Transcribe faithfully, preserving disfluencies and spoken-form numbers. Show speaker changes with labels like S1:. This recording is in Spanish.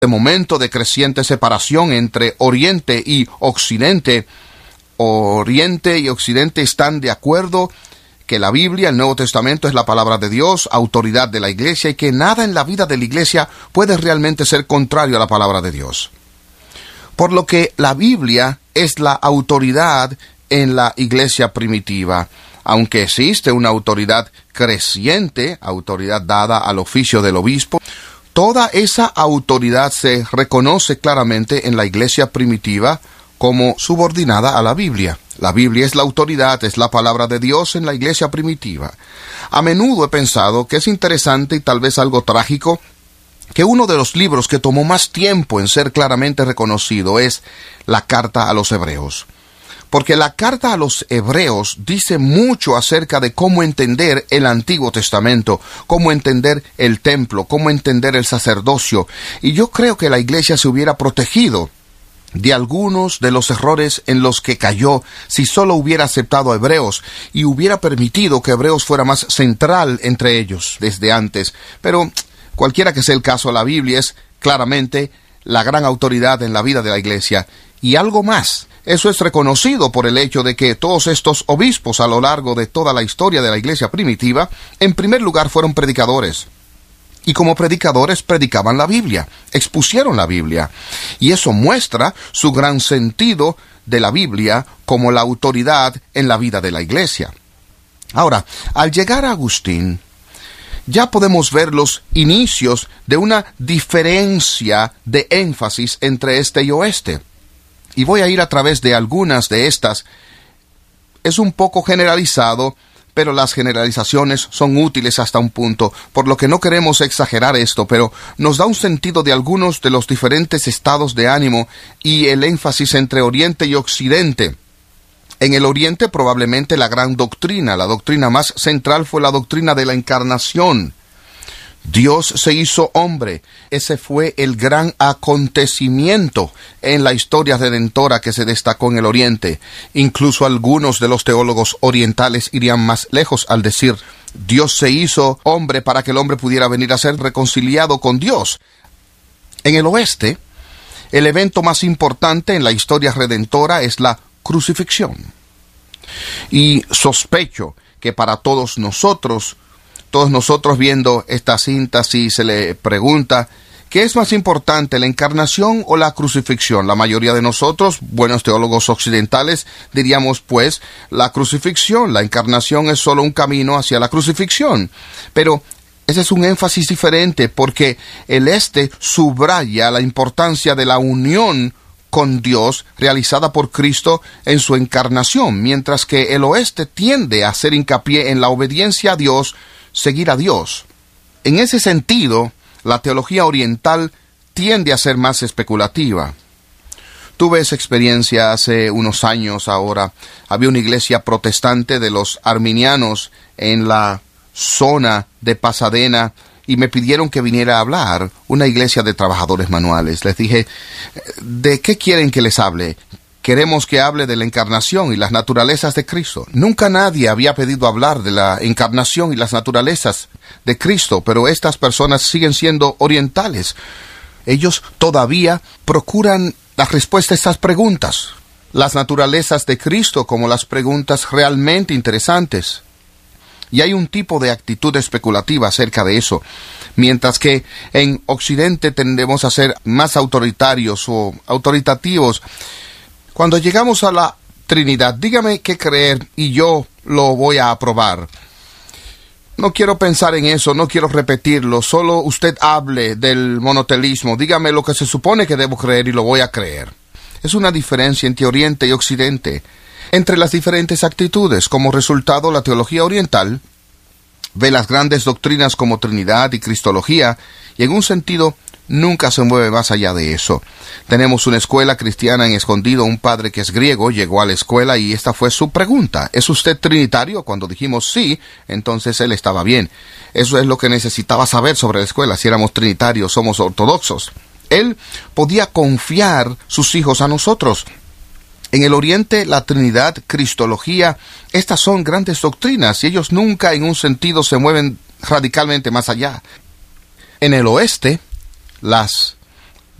S1: de momento de creciente separación entre Oriente y Occidente. Oriente y Occidente están de acuerdo que la Biblia, el Nuevo Testamento, es la palabra de Dios, autoridad de la Iglesia, y que nada en la vida de la Iglesia puede realmente ser contrario a la palabra de Dios. Por lo que la Biblia es la autoridad en la Iglesia primitiva. Aunque existe una autoridad creciente, autoridad dada al oficio del obispo, toda esa autoridad se reconoce claramente en la Iglesia primitiva como subordinada a la Biblia. La Biblia es la autoridad, es la palabra de Dios en la Iglesia primitiva. A menudo he pensado que es interesante y tal vez algo trágico que uno de los libros que tomó más tiempo en ser claramente reconocido es la Carta a los Hebreos. Porque la Carta a los Hebreos dice mucho acerca de cómo entender el Antiguo Testamento, cómo entender el templo, cómo entender el sacerdocio. Y yo creo que la Iglesia se hubiera protegido de algunos de los errores en los que cayó si solo hubiera aceptado a Hebreos y hubiera permitido que Hebreos fuera más central entre ellos desde antes. Pero cualquiera que sea el caso, la Biblia es claramente la gran autoridad en la vida de la Iglesia. Y algo más, eso es reconocido por el hecho de que todos estos obispos a lo largo de toda la historia de la Iglesia primitiva, en primer lugar fueron predicadores. Y como predicadores predicaban la Biblia, expusieron la Biblia. Y eso muestra su gran sentido de la Biblia como la autoridad en la vida de la Iglesia. Ahora, al llegar a Agustín, ya podemos ver los inicios de una diferencia de énfasis entre este y oeste. Y voy a ir a través de algunas de estas. Es un poco generalizado, pero las generalizaciones son útiles hasta un punto, por lo que no queremos exagerar esto, pero nos da un sentido de algunos de los diferentes estados de ánimo y el énfasis entre Oriente y Occidente. En el Oriente probablemente la gran doctrina, la doctrina más central fue la doctrina de la encarnación. Dios se hizo hombre. Ese fue el gran acontecimiento en la historia redentora que se destacó en el Oriente. Incluso algunos de los teólogos orientales irían más lejos al decir, Dios se hizo hombre para que el hombre pudiera venir a ser reconciliado con Dios. En el Oeste, el evento más importante en la historia redentora es la crucifixión. Y sospecho que para todos nosotros, Todos nosotros viendo esta cinta, si se le pregunta, ¿qué es más importante, la encarnación o la crucifixión? La mayoría de nosotros, buenos teólogos occidentales, diríamos pues, la crucifixión. La encarnación es solo un camino hacia la crucifixión. Pero ese es un énfasis diferente, porque el este subraya la importancia de la unión con Dios realizada por Cristo en su encarnación, mientras que el oeste tiende a hacer hincapié en la obediencia a Dios, seguir a Dios. En ese sentido, la teología oriental tiende a ser más especulativa. Tuve esa experiencia hace unos años ahora. Había una iglesia protestante de los arminianos en la zona de Pasadena y me pidieron que viniera a hablar, una iglesia de trabajadores manuales. Les dije, ¿de qué quieren que les hable? Queremos que hable de la encarnación y las naturalezas de Cristo. Nunca nadie había pedido hablar de la encarnación y las naturalezas de Cristo, pero estas personas siguen siendo orientales. Ellos todavía procuran la respuesta a estas preguntas. Las naturalezas de Cristo como las preguntas realmente interesantes. Y hay un tipo de actitud especulativa acerca de eso. Mientras que en Occidente tendemos a ser más autoritarios o autoritativos. Cuando llegamos a la Trinidad, dígame qué creer y yo lo voy a aprobar. No quiero pensar en eso, no quiero repetirlo, solo usted hable del monoteísmo, dígame lo que se supone que debo creer y lo voy a creer. Es una diferencia entre Oriente y Occidente. Entre las diferentes actitudes, como resultado, la teología oriental ve las grandes doctrinas como Trinidad y Cristología, y en un sentido nunca se mueve más allá de eso. Tenemos una escuela cristiana en Escondido, un padre que es griego llegó a la escuela y esta fue su pregunta. ¿Es usted trinitario? Cuando dijimos sí, entonces él estaba bien. Eso es lo que necesitaba saber sobre la escuela, si éramos trinitarios, somos ortodoxos. Él podía confiar sus hijos a nosotros. En el Oriente, la Trinidad, Cristología, estas son grandes doctrinas y ellos nunca en un sentido se mueven radicalmente más allá. En el Oeste, las